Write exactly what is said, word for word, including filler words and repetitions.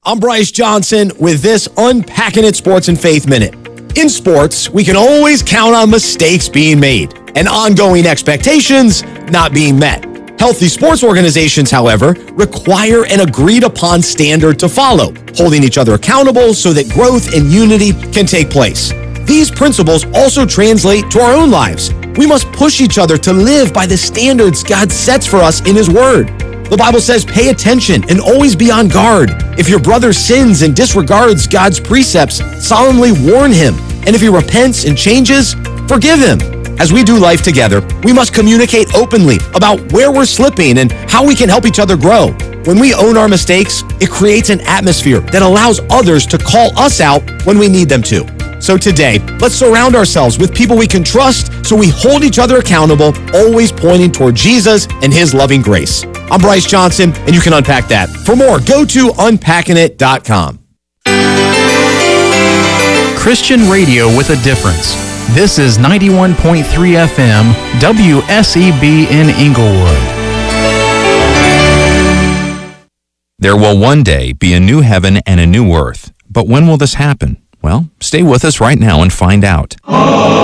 I'm Bryce Johnson with this Unpacking It Sports and Faith Minute. In sports, we can always count on mistakes being made and ongoing expectations not being met. Healthy sports organizations, however, require an agreed-upon standard to follow, holding each other accountable so that growth and unity can take place. These principles also translate to our own lives. We must push each other to live by the standards God sets for us in His Word. The Bible says, pay attention and always be on guard. If your brother sins and disregards God's precepts, solemnly warn him. And if he repents and changes, forgive him. As we do life together, we must communicate openly about where we're slipping and how we can help each other grow. When we own our mistakes, it creates an atmosphere that allows others to call us out when we need them to. So today, let's surround ourselves with people we can trust so we hold each other accountable, always pointing toward Jesus and His loving grace. I'm Bryce Johnson, and you can unpack that. For more, go to unpacking it dot com. Christian radio with a difference. This is ninety-one point three F M, W S E B in Inglewood. There will one day be a new heaven and a new earth. But when will this happen? Well, stay with us right now and find out.